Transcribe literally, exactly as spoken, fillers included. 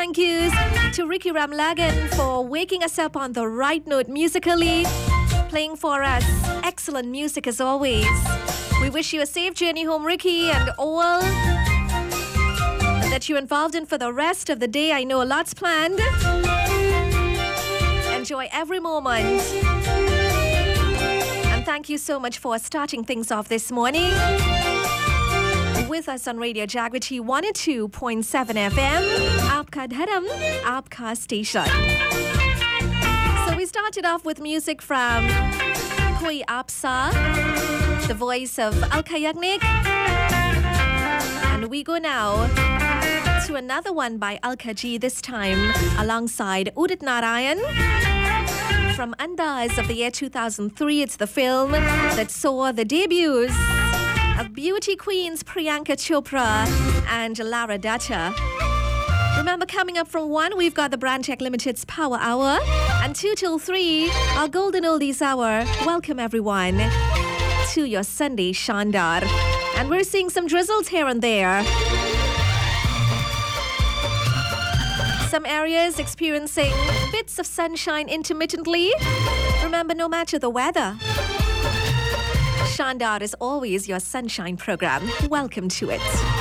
thank yous to Ricky Ramlagan for waking us up on the right note musically, playing for us excellent music as always. We wish you a safe journey home, Ricky, and all that you're involved in for the rest of the day. I know a lot's planned. Enjoy every moment. And thank you so much for starting things off this morning with us on Radio Jagriti one oh two point seven F M, Aapka Dharam, Aapka Station. So we started off with music from Koi Apsa, the voice of Alka Yagnik. And we go now to another one by Alka Ji, this time alongside Udit Narayan from Andaz of the year two thousand three. It's the film that saw the debuts of beauty queens Priyanka Chopra and Lara Dutta. Remember, coming up from one, we've got the Brandtech Limited's Power Hour, and two till three, our Golden Oldies Hour. Welcome everyone to your Sunday Shandar. And we're seeing some drizzles here and there. Some areas experiencing bits of sunshine intermittently. Remember, no matter the weather, Shandar is always your sunshine program. Welcome to it.